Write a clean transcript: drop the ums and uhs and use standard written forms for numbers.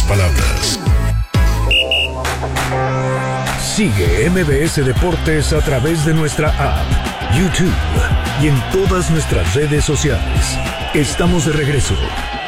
palabras. Sigue MBS Deportes a través de nuestra app, YouTube y en todas nuestras redes sociales. Estamos de regreso.